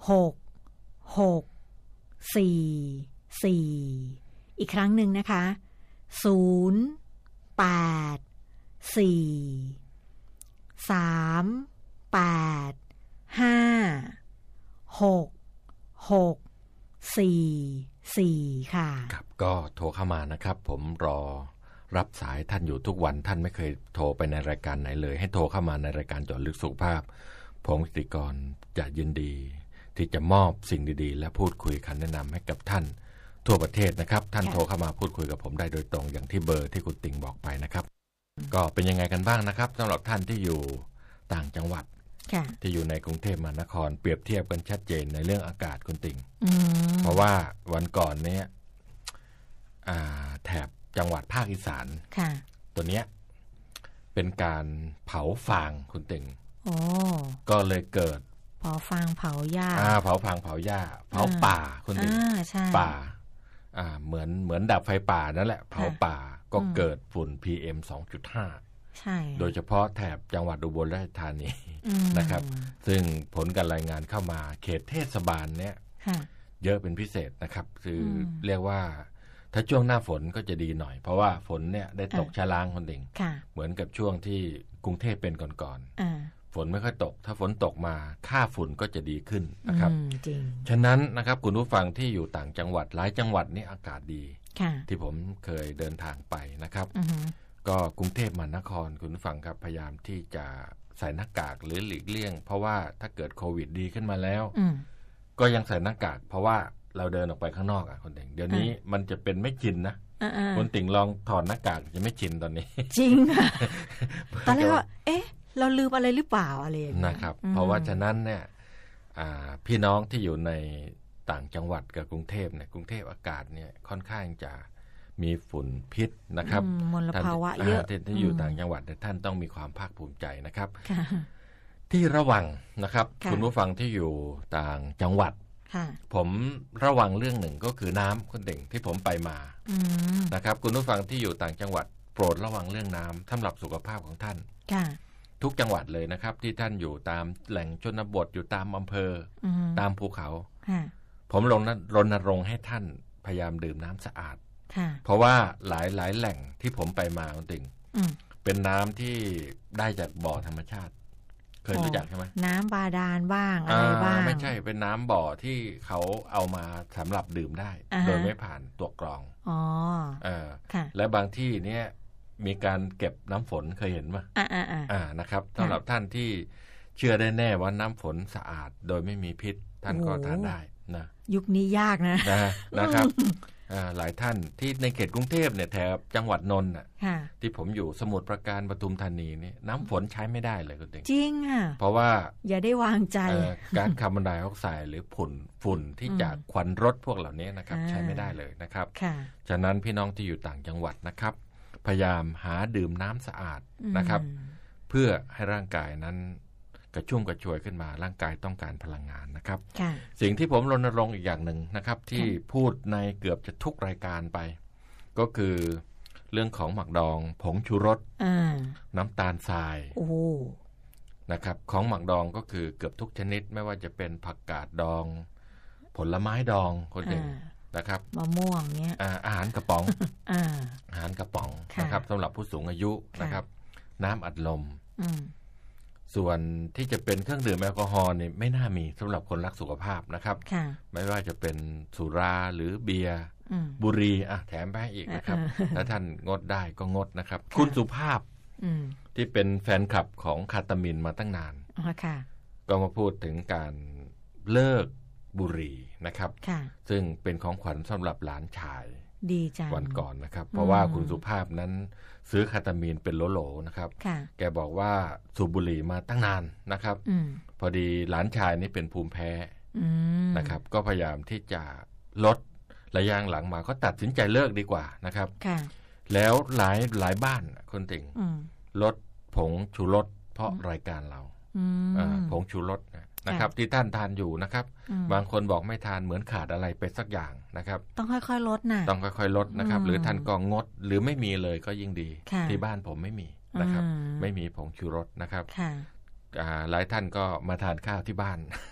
644อีกครั้งหนึ่งนะคะ0843856644ค่ะครับก็โทรเข้ามานะครับผมรอรับสายท่านอยู่ทุกวันท่านไม่เคยโทรไปในรายการไหนเลยให้โทรเข้ามาในรายการเจาะลึกสุขภาพผมกิติกรจะยินดีที่จะมอบสิ่งดีๆและพูดคุยคำแนะนำให้กับท่านทั่วประเทศนะครับท่านโทรเข้ามาพูดคุยกับผมได้โดยตรงอย่างที่เบอร์ที่คุณติ่งบอกไปนะครับก็เป็นยังไงกันบ้างนะครับสำหรับท่านที่อยู่ต่างจังหวัดที่อยู่ในกรุงเทพมหานครเปรียบเทียบกันชัดเจนในเรื่องอากาศคุณติ่งเพราะว่าวันก่อนเนี้ยแถบจังหวัดภาคอีสานตัวเนี้ยเป็นการเผาฟางคุณติ่งก็เลยเกิดเผาฟางเผาหญ้าเผาฟางเผาหญ้าเผาป่าคุณติ่งป่าเหมือนดับไฟป่านั่นแหละเผาป่าก็เกิดฝุ่น PM 2.5 ใช่โดยเฉพาะแถบจังหวัดอุบลราชธานีนะครับซึ่งผลการรายงานเข้ามาเขตเทศบาลเนี้ยเยอะเป็นพิเศษนะครับคือเรียกว่าถ้าช่วงหน้าฝนก็จะดีหน่อยเพราะว่าฝนเนี่ยได้ตกชะล้างคนติ่งเหมือนกับช่วงที่กรุงเทพเป็นก่อนฝนไม่ค่อยตกถ้าฝนตกมาค่าฝุ่นก็จะดีขึ้นนะครับฉะนั้นนะครับคุณผู้ฟังที่อยู่ต่างจังหวัดหลายจังหวัดนี่อากาศดีที่ผมเคยเดินทางไปนะครับก็กรุงเทพมหานครคุณผู้ฟังครับพยายามที่จะใส่หน้ากากหรือหลีกเลี่ยงเพราะว่าถ้าเกิดโควิดดีขึ้นมาแล้วก็ยังใส่หน้ากากเพราะว่าเราเดินออกไปข้างนอกคนติ่งเดี๋ยวนี้มันจะเป็นไม่ชินนะคนติ่งลองถอดหน้ากากจะไม่ชินตอนนี้จริงค่ะตอนแรกว่าเราลืมอะไรหรือเปล่าอะไรนะครับเพราะว่าฉะนั้นเนี่ยพี่น้องที่อยู่ในต่างจังหวัดกับกรุงเทพเนี่ยกรุงเทพอากาศเนี่ยค่อนข้างจะมีฝุ่นพิษนะครับมลภาวะเยอะที่อยู่ต่างจังหวัดท่านต้องมีความภาคภูมิใจนะครับที่ระวังนะครับคุณผู้ฟังที่อยู่ต่างจังหวัดผมระวังเรื่องหนึ่งก็คือน้ำคุณเด่งที่ผมไปมานะครับคุณผู้ฟังที่อยู่ต่างจังหวัดโปรดระวังเรื่องน้ำสำหรับสุขภาพของท่านทุกจังหวัดเลยนะครับที่ท่านอยู่ตามแหล่งชนบทอยู่ตามอำเภอตามภูเขาผมรณรงค์ให้ท่านพยายามดื่มน้ำสะอาดเพราะว่าหลายแหล่งที่ผมไปมาคุณติ่งเป็นน้ำที่ได้จากบ่อธรรมชาติเคยรู้จักใช่ไหมน้ำบาดาลบ้างอะไรบ้างไม่ใช่เป็นน้ำบ่อที่เขาเอามาสำหรับดื่มได้โดยไม่ผ่านตัวกรองและบางที่เนี่ยมีการเก็บน้ำฝนเคยเห็นไหมนะครับสำหรับท่านที่เชื่อได้แน่ว่าน้ำฝนสะอาดโดยไม่มีพิษท่านก็ทานได้นะยุคนี้ยากนะครับหลายท่านที่ในเขตกรุงเทพเนี่ยแถบจังหวัดนนท์ที่ผมอยู่สมุทรปราการปทุมธานีนี่น้ำฝนใช้ไม่ได้เลยคุณติ่งจริงค่ะเพราะว่าอย่าได้วางใจก๊าซคาร์บอนไดออกไซด์หรือฝุ่นที่จากควันรถพวกเหล่านี้นะครับใช้ไม่ได้เลยนะครับฉะนั้นพี่น้องที่อยู่ต่างจังหวัดนะครับพยายามหาดื่มน้ำสะอาดนะครับเพื่อให้ร่างกายนั้นกระชุ่มกระชวยขึ้นมาร่างกายต้องการพลังงานนะครับสิ่งที่ผมรณรงค์อีกอย่างหนึ่งนะครับที่พูดในเกือบจะทุกรายการไปก็คือเรื่องของหมักดองผงชูรสน้ำตาลทรายนะครับของหมักดองก็คือเกือบทุกชนิดไม่ว่าจะเป็นผักกาดดองผลไม้ดองคนหนึ่งนะครับมะม่วงเนี้ยอาหารกระป๋องอาหารกระป๋องนะครับสำหรับผู้สูงอายุนะครับน้ำอัดลมส่วนที่จะเป็นเครื่องดื่มแอลกอฮอล์นี่ไม่น่ามีสำหรับคนรักสุขภาพนะครับไม่ว่าจะเป็นสุราหรือเบียร์บุหรี่แถมไปอีกนะครับถ้าท่านงดได้ก็งดนะครับคุณสุภาพที่เป็นแฟนคลับของคาตามินมาตั้งนานก็มาพูดถึงการเลิกบุหรี่นะครับซึ่งเป็นของขวัญสำหรับหลานชายดีจังวันก่อนนะครับเพราะว่าคุณสุภาพนั้นซื้อคาตามีนเป็นโหลๆนะครับแกบอกว่าสูบบุหรี่มาตั้งนานนะครับพอดีหลานชายนี่เป็นภูมิแพ้นะครับก็พยายามที่จะลดระยะหลังมาก็ตัดสินใจเลิกดีกว่านะครับแล้วหลายบ้านคนติ่งลดผงชูรสเพราะรายการเราผงชูรสนะครับที่ท่านทานอยู่นะครับบางคนบอกไม่ทานเหมือนขาดอะไรไปสักอย่างนะครับต้องค่อยๆลดนะต้องค่อยๆลดนะครับหรือท่านก็งดหรือไม่มีเลยก็ยิ่งดีที่บ้านผมไม่มีนะครับไม่มีผงชูรสนะครับหลายท่านก็มาทานข้าวที่บ้าน